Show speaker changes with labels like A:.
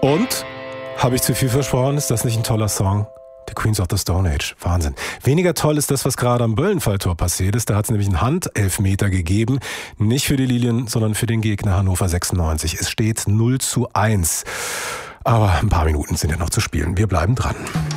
A: Und, habe ich zu viel versprochen, ist das nicht ein toller Song? The Queens of the Stone Age. Wahnsinn. Weniger toll ist das, was gerade am Böllenfalltor passiert ist. Da hat es nämlich einen Handelfmeter gegeben. Nicht für die Lilien, sondern für den Gegner Hannover 96. Es steht 0:1. Aber ein paar Minuten sind ja noch zu spielen. Wir bleiben dran.